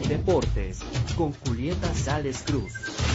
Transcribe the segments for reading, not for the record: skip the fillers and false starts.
Deportes con Julieta Sales Cruz.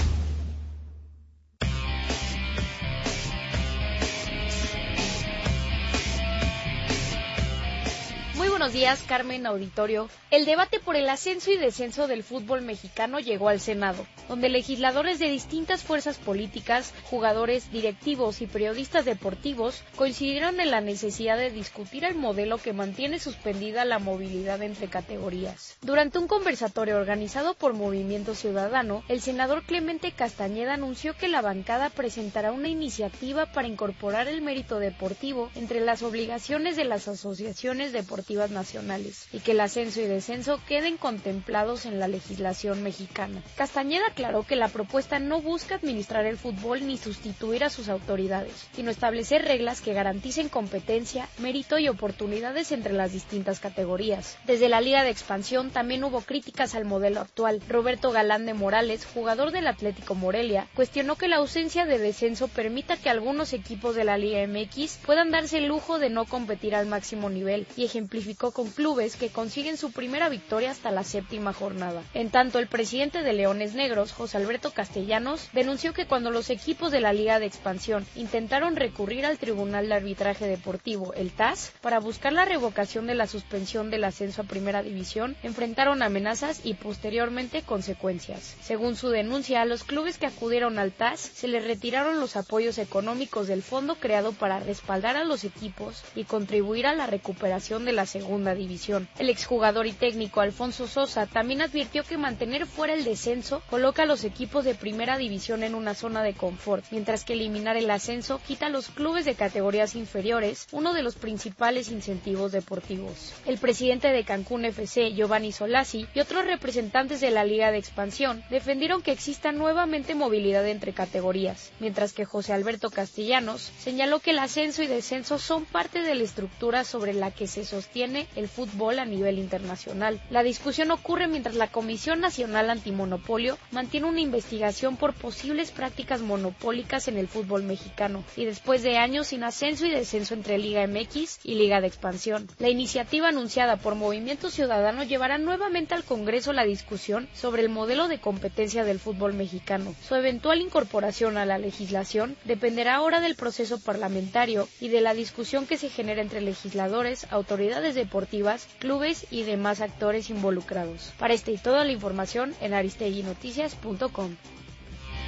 Buenos días, Carmen, auditorio. El debate por el ascenso y descenso del fútbol mexicano llegó al Senado, donde legisladores de distintas fuerzas políticas, jugadores, directivos y periodistas deportivos coincidieron en la necesidad de discutir el modelo que mantiene suspendida la movilidad entre categorías. Durante un conversatorio organizado por Movimiento Ciudadano, el senador Clemente Castañeda anunció que la bancada presentará una iniciativa para incorporar el mérito deportivo entre las obligaciones de las asociaciones deportivas nacionales y que el ascenso y descenso queden contemplados en la legislación mexicana. Castañeda aclaró que la propuesta no busca administrar el fútbol ni sustituir a sus autoridades, sino establecer reglas que garanticen competencia, mérito y oportunidades entre las distintas categorías. Desde la Liga de Expansión también hubo críticas al modelo actual. Roberto Galán de Morales, jugador del Atlético Morelia, cuestionó que la ausencia de descenso permita que algunos equipos de la Liga MX puedan darse el lujo de no competir al máximo nivel y ejemplificó con clubes que consiguen su primera victoria hasta la 7ª jornada. En tanto, el presidente de Leones Negros, José Alberto Castellanos, denunció que cuando los equipos de la Liga de Expansión intentaron recurrir al Tribunal de Arbitraje Deportivo, el TAS, para buscar la revocación de la suspensión del ascenso a Primera División, enfrentaron amenazas y posteriormente consecuencias. Según su denuncia, a los clubes que acudieron al TAS se les retiraron los apoyos económicos del fondo creado para respaldar a los equipos y contribuir a la recuperación de la Segunda División. El exjugador y técnico Alfonso Sosa también advirtió que mantener fuera el descenso coloca a los equipos de Primera División en una zona de confort, mientras que eliminar el ascenso quita a los clubes de categorías inferiores uno de los principales incentivos deportivos. El presidente de Cancún FC, Giovanni Solasi, y otros representantes de la Liga de Expansión defendieron que exista nuevamente movilidad entre categorías, mientras que José Alberto Castellanos señaló que el ascenso y descenso son parte de la estructura sobre la que se sostiene el fútbol a nivel internacional. La discusión ocurre mientras la Comisión Nacional Antimonopolio mantiene una investigación por posibles prácticas monopólicas en el fútbol mexicano y después de años sin ascenso y descenso entre Liga MX y Liga de Expansión. La iniciativa anunciada por Movimiento Ciudadano llevará nuevamente al Congreso la discusión sobre el modelo de competencia del fútbol mexicano. Su eventual incorporación a la legislación dependerá ahora del proceso parlamentario y de la discusión que se genera entre legisladores, autoridades deportivas, clubes y demás actores involucrados. Para esta y toda la información en aristeguinoticias.com.